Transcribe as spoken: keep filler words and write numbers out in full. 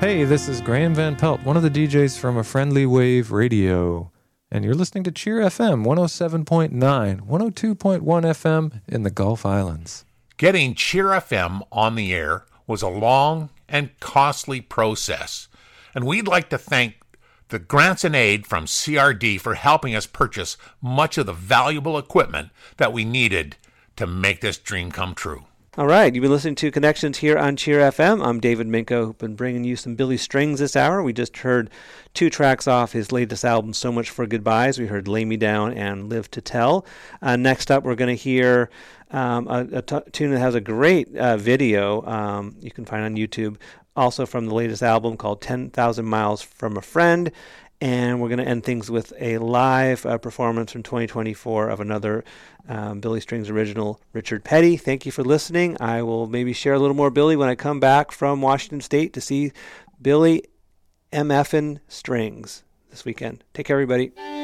Hey, this is Graham Van Pelt, one of the D Js from A Friendly Wave Radio. And you're listening to Cheer F M one oh seven point nine, one oh two point one F M in the Gulf Islands. Getting Cheer F M on the air was a long and costly process. And we'd like to thank the grants and aid from C R D for helping us purchase much of the valuable equipment that we needed to make this dream come true. All right, you've been listening to Connections here on Cheer F M. I'm David Minko, who've been bringing you some Billy Strings this hour. We just heard two tracks off his latest album, So Much for Goodbyes. We heard Lay Me Down and Live to Tell. Uh, next up, we're going to hear um, a, a t- tune that has a great uh, video um, you can find on YouTube, also from the latest album called ten thousand Miles from a Friend. And we're going to end things with a live uh, performance from twenty twenty-four of another um, Billy Strings original, Richard Petty. Thank you for listening. I will maybe share a little more Billy when I come back from Washington State to see Billy M F N Strings this weekend. Take care, everybody.